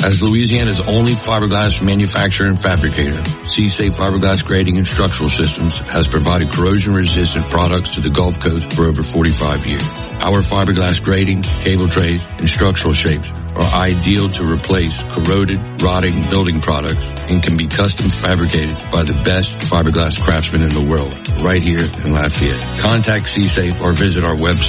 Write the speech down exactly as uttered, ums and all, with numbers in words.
As Louisiana's only fiberglass manufacturer and fabricator, C-Safe Fiberglass Grading and Structural Systems has provided corrosion-resistant products to the Gulf Coast for over forty-five years. Our fiberglass grading, cable trays, and structural shapes are ideal to replace corroded, rotting building products and can be custom fabricated by the best fiberglass craftsmen in the world, right here in Lafayette. Contact C-Safe or visit our website